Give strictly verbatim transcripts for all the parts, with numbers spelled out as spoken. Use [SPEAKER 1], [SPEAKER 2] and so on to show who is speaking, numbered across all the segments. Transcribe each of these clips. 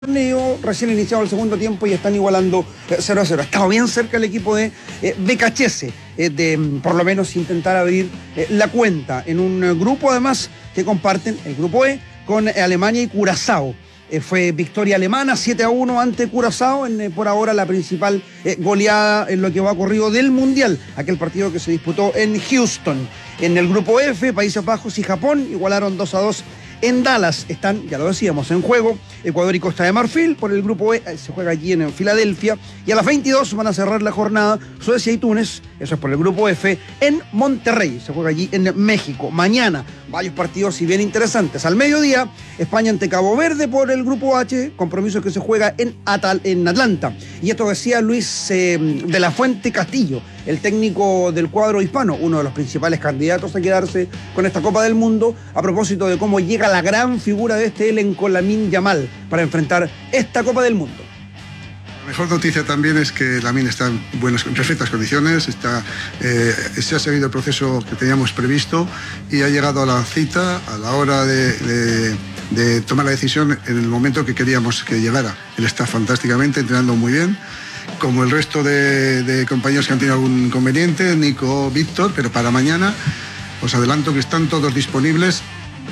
[SPEAKER 1] torneo, recién iniciado el segundo tiempo y están igualando cero a cero. Ha estado bien cerca el equipo de eh, Becachese eh, de por lo menos intentar abrir eh, la cuenta en un eh, grupo además que comparten el grupo E con eh, Alemania y Curazao. Eh, fue victoria alemana siete a uno ante Curazao en eh, por ahora la principal eh, goleada en lo que va corrido del Mundial, aquel partido que se disputó en Houston. En el grupo F, Países Bajos y Japón igualaron dos a dos en Dallas. Están, ya lo decíamos, en juego Ecuador y Costa de Marfil. Por el grupo E se juega allí en, en Filadelfia. Y a las veintidós van a cerrar la jornada Suecia y Túnez, eso es por el grupo F, en Monterrey. Se juega allí en México. Mañana, varios partidos y bien interesantes. Al mediodía, España ante Cabo Verde por el grupo H, compromiso que se juega en, Atal en Atlanta. Y esto decía Luis eh, de la Fuente Castillo, el técnico del cuadro hispano, uno de los principales candidatos a quedarse con esta Copa del Mundo, a propósito de cómo llega la gran figura de este elenco, Lamine Yamal, para enfrentar esta Copa del Mundo.
[SPEAKER 2] La mejor noticia también es que Lamine está en buenas, en perfectas condiciones, está, eh, se ha seguido el proceso que teníamos previsto y ha llegado a la cita a la hora de, de, de tomar la decisión en el momento que queríamos que llegara. Él está fantásticamente, entrenando muy bien, como el resto de, de compañeros que han tenido algún inconveniente, Nico, Víctor, pero para mañana os adelanto que están todos disponibles.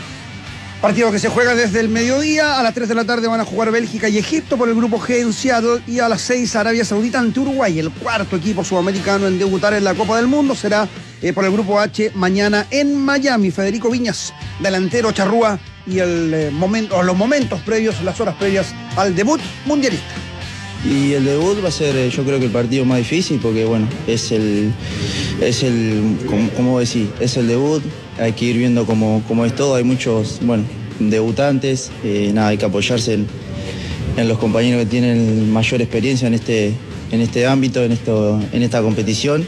[SPEAKER 1] Partido que se juega desde el mediodía. A las tres de la tarde van a jugar Bélgica y Egipto por el grupo G en Seattle. Y a las seis Arabia Saudita ante Uruguay. El cuarto equipo sudamericano en debutar en la Copa del Mundo será eh, por el grupo H mañana en Miami. Federico Viñas, delantero charrúa. Y el, eh, momento, o los momentos previos, las horas previas al debut mundialista.
[SPEAKER 3] Y el debut va a ser, yo creo que el partido más difícil porque, bueno, es el, es el, como, como decís, es el debut. Hay que ir viendo cómo, cómo es todo. Hay muchos, bueno, debutantes. Eh, nada, hay que apoyarse en, en los compañeros que tienen mayor experiencia en este, en este ámbito, en, esto, en esta competición.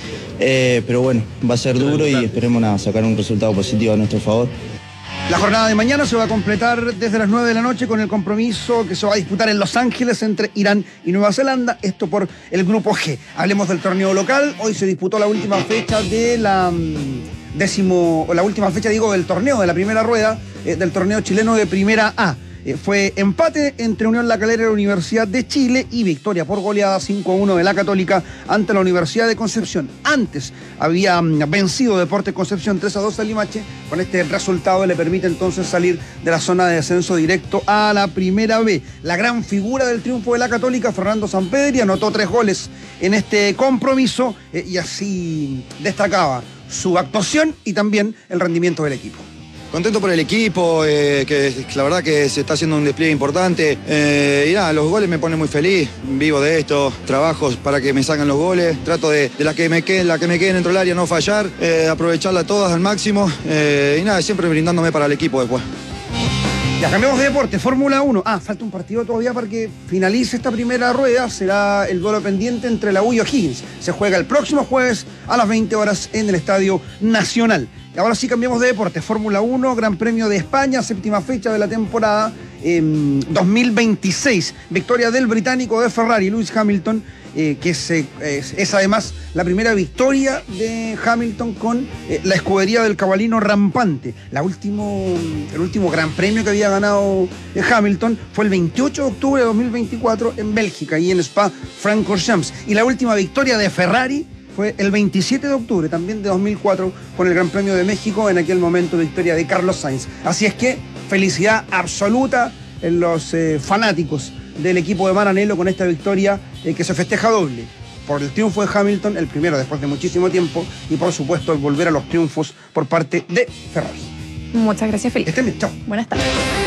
[SPEAKER 3] Eh, pero bueno, va a ser duro y esperemos nada, sacar un resultado positivo a nuestro favor.
[SPEAKER 1] La jornada de mañana se va a completar desde las nueve de la noche con el compromiso que se va a disputar en Los Ángeles entre Irán y Nueva Zelanda, esto por el grupo G. Hablemos del torneo local. Hoy se disputó la última fecha de la um, décimo, o la última fecha digo del torneo, de la primera rueda eh, del torneo chileno de Primera A. Eh, fue empate entre Unión La Calera y la Universidad de Chile y victoria por goleada cinco a uno de la Católica ante la Universidad de Concepción. Antes había um, vencido Deportes Concepción tres a dos a Limache. Con este resultado le permite entonces salir de la zona de descenso directo a la Primera B. La gran figura del triunfo de la Católica, Fernando Sampedri, anotó tres goles en este compromiso eh, y así destacaba su actuación y también el rendimiento del equipo.
[SPEAKER 4] Contento por el equipo, eh, que la verdad que se está haciendo un despliegue importante. Eh, y nada, los goles me ponen muy feliz, vivo de esto, trabajos para que me salgan los goles, trato de, de las que me queden, la que me queden dentro del área no fallar, eh, aprovecharlas todas al máximo eh, y nada, siempre brindándome para el equipo después.
[SPEAKER 1] Ya cambiamos de deporte, Fórmula uno. Ah, falta un partido todavía para que finalice esta primera rueda. Será el duelo pendiente entre la U y O'Higgins. Se juega el próximo jueves a las veinte horas en el Estadio Nacional. Y ahora sí cambiamos de deporte. Fórmula uno, Gran Premio de España, séptima fecha de la temporada eh, dos mil veintiséis. Victoria del británico de Ferrari, Lewis Hamilton, eh, que es, eh, es, es además la primera victoria de Hamilton con eh, la escudería del cabalino rampante. La último, el último Gran Premio que había ganado eh, Hamilton fue el veintiocho de octubre de dos mil veinticuatro en Bélgica y en Spa-Francorchamps. Y la última victoria de Ferrari fue el veintisiete de octubre, también de dos mil cuatro, con el Gran Premio de México, en aquel momento victoria de Carlos Sainz. Así es que felicidad absoluta en los eh, fanáticos del equipo de Maranello con esta victoria eh, que se festeja doble. Por el triunfo de Hamilton, el primero después de muchísimo tiempo, y por supuesto el volver a los triunfos por parte de Ferrari.
[SPEAKER 5] Muchas gracias, Felipe.
[SPEAKER 1] Estén bien, chao.
[SPEAKER 5] Buenas tardes.